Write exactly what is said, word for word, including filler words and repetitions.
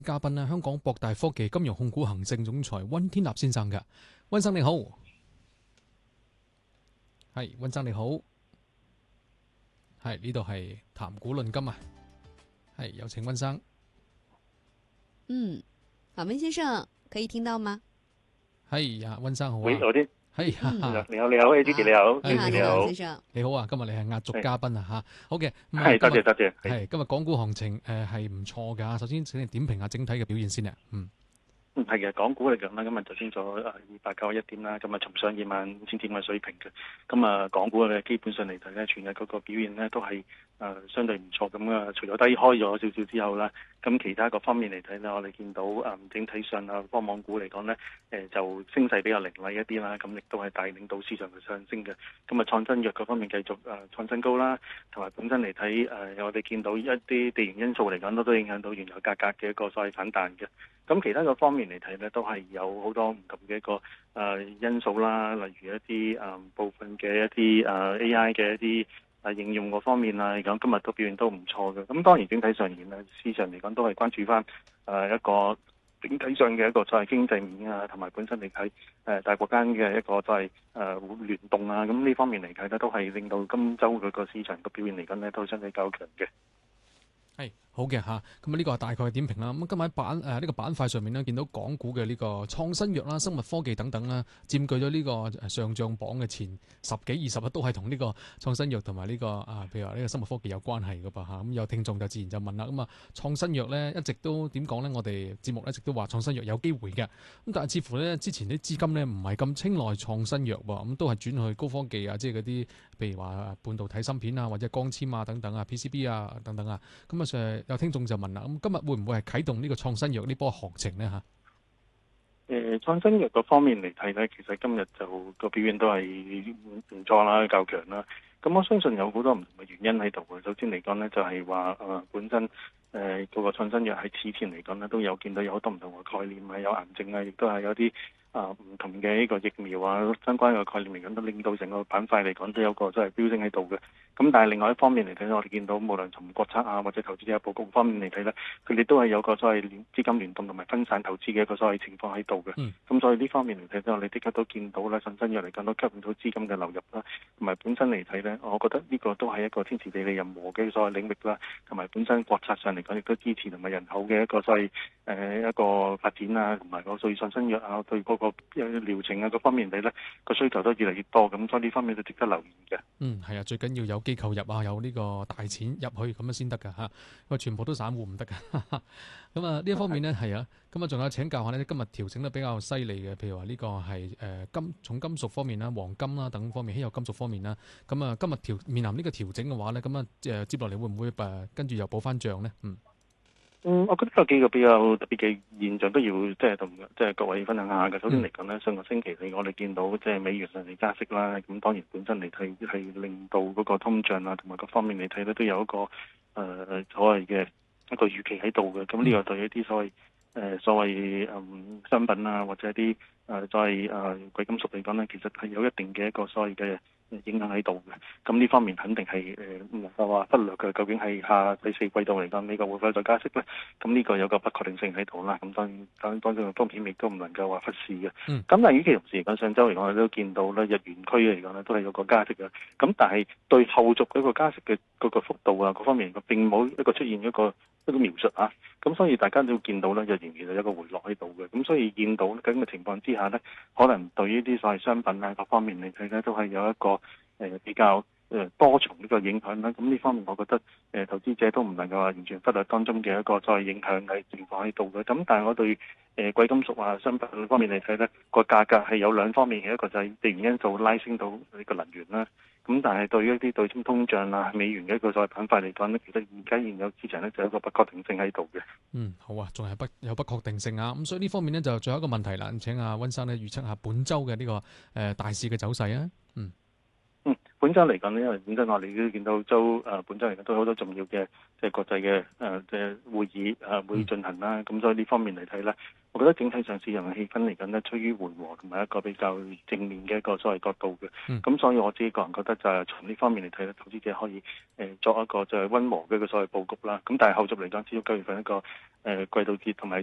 嘉賓咧，香港博大科技金融控股行政總裁溫天納先生嘅。溫生你好。係，溫生你好。係，呢度係談股論金啊。係，有請溫生。 嗯，好，溫先生可以聽到嗎？ 係啊，溫生好啊。 喂，我啲係， 嗯你好，你好，A G 你好， 你好， 你你好， 好， 先生。 你好啊，今日你係壓軸嘉賓啊吓。好嘅，咁啊係多今日謝多謝。 係今日港股行情誒係唔錯噶。首先請你點評下整體嘅表現先啊。嗯。 嗯，係嘅，港股嚟講啦，今日就升咗誒二百九十一點啦，咁啊重上二萬五千點嘅水平嘅。咁啊，港股咧基本上嚟睇咧，全日嗰個表現咧都係誒、呃、相對唔錯咁啊。除咗低開咗少少之後啦，咁其他各方面嚟睇咧，我哋見到誒、呃、整體上啊，科網股嚟講咧，誒、呃、就升勢比較凌厲一啲啦，咁亦都係帶領到市場嘅上升嘅。咁啊，創新藥嗰方面繼續誒、呃、創新高啦，同埋本身嚟睇誒，我哋見到一啲地緣因素嚟講都都影響到原油價格嘅一個所謂反彈嘅。咁其他個方面嚟睇咧，都係有好多唔同嘅一個誒、呃、因素啦，例如一啲誒、呃、部分嘅一啲誒、呃、A I 嘅一啲誒、呃、應用嗰方面啊，嚟講今日都表現都唔錯嘅。咁當然整體上而言咧，市場嚟講都係關注翻誒、呃、一個整體上嘅一個所謂經濟面啊，同埋本身嚟睇誒大國間嘅一個所謂誒聯動啊，咁呢方面嚟睇咧，都係令到今週嗰個市場個表現嚟講咧，都相對較強嘅。 係好嘅吓，咁啊呢個係大概嘅點評啦。咁今日喺板誒呢個板塊上面咧，見到港股嘅呢個創新藥啦、生物科技等等啦，佔據咗呢個上漲榜嘅前十幾二十啊，都係同呢個創新藥同埋呢個啊，譬如話呢個生物科技有關係噶噃吓。咁有聽眾就自然就問啦，咁啊創新藥咧一直都點講咧？我哋節目咧一直都話創新藥有機會嘅，咁但係似乎咧之前啲資金咧唔係咁青睞創新藥喎，咁都係轉去高科技啊，即係嗰啲譬如話半導體芯片啊，或者光纖啊等等啊 P C B 啊等等啊，咁啊誒有聽眾就問啦，咁今日會唔會係啟動呢個創新藥呢波行情咧嚇？ 誒創新藥嗰方面嚟睇咧，其實今日就個表現都係唔錯啦，較強啦。咁我相信有好多唔同嘅原因喺度嘅。首先嚟講咧，就係話誒本身誒嗰、呃那個創新藥喺此前嚟講咧，都有見到有好多唔同嘅概念啊，有癌症啊，亦都係有啲啊唔同嘅呢個疫苗啊相關嘅概念嚟講，都令到成個板塊嚟講都有個即係飆升喺度嘅。咁但係另外一方面嚟睇，我哋見到無論從國策啊或者投資者佈局方面嚟睇咧，佢哋都係有個所謂資金聯動同埋分散投資嘅一個所謂情況喺度嘅。咁、嗯、所以呢方面嚟睇，我哋的確都見到咧，創新藥嚟講都吸引到資金嘅流入啦，同埋本身嚟睇咧，我覺得呢個都係一個天時地利人和嘅所謂領域啦，同埋本身國策上嚟講亦都支持同埋人口嘅一個所謂誒、呃、一個發展啊，同埋個對創新藥啊，對嗰個療程啊各方面嚟咧個需求都越嚟越多，咁所以呢方面都值得留意嘅。 嗯，係啊，最緊要有機構入啊，有呢個大錢入去咁樣先得㗎嚇，因為全部都散戶唔得㗎。咁啊呢一方面呢，係啊，咁啊仲有請教下呢，今日調整得比較犀利嘅，譬如話呢個係誒金重金屬方面啦、黃金啦等方面、稀有金屬方面啦，咁啊今日調面臨呢個調整嘅話呢，咁啊誒接落嚟會唔會誒跟住又補翻漲呢？嗯。 嗯，我覺得有幾個比較特別嘅現象都要即係同即係各位分享下嘅。首先嚟講咧，上個星期嚟我哋見到即係美元上嚟加息啦，咁當然本身嚟睇係令到嗰個通脹啊同埋各方面嚟睇咧都有一個誒、呃、所謂嘅一個預期喺度嘅。咁呢個對一啲所謂誒、呃、所謂誒、嗯、商品啊或者一啲誒、呃、所謂誒、呃、貴金屬嚟講咧，其實係有一定嘅一個所謂嘅影響喺度嘅，咁呢方面肯定係誒唔能夠話忽略嘅。究竟係下第四季度嚟講，美國會唔會再加息咧？咁呢個有個不確定性喺度啦。咁當然當當中嘅風險亦都唔能夠話忽視嘅。咁、嗯、但係與其同時嚟講，上週嚟講，我哋都見到咧，日元區嚟講咧都係有個加息嘅。咁但係對後續嗰個加息嘅嗰個幅度啊，各方面並冇一個出現一個一個描述啊。咁所以大家都見到咧，日元其實有一個回落喺度嘅。咁所以見到咁嘅情況之下咧，可能對於啲所謂商品啊各方面嚟睇咧，都係有一個誒、呃、比較誒多重呢個影響啦。咁呢方面我覺得誒、呃、投資者都唔能夠話完全忽略當中嘅一個再影響嘅情況喺度嘅。咁但係我對誒、呃、貴金屬啊商品方面嚟睇咧，個價格係有兩方面嘅，一個就係地緣因素拉升到呢個能源啦。咁但係對於一啲對沖通脹啊、美元嘅一個所謂板塊嚟講咧，其實而家現有市場咧就有一個不確定性喺度嘅。 嗯，好啊，仲係不有不確定性啊。咁所以呢方面呢，就最後一個問題啦。請阿溫生呢預測下本週嘅呢個誒、呃、大市嘅走勢啊。嗯。 嗯，本本身嚟講呢，因為本身我哋都見到周誒、呃、本身嚟講都有好多重要嘅即係國際嘅誒即係會議誒、呃、會進行啦。咁、嗯、所以呢方面嚟睇咧，我覺得整體上市場嘅氣氛嚟緊呢，趨於緩和同埋一個比較正面嘅一個所謂角度嘅。咁、嗯、所以我自己個人覺得就係從呢方面嚟睇咧，投資者可以誒、呃、作一個就係溫和嘅一個所謂佈局啦。咁但係後續嚟講，只要九月份一個誒、呃、季度節同埋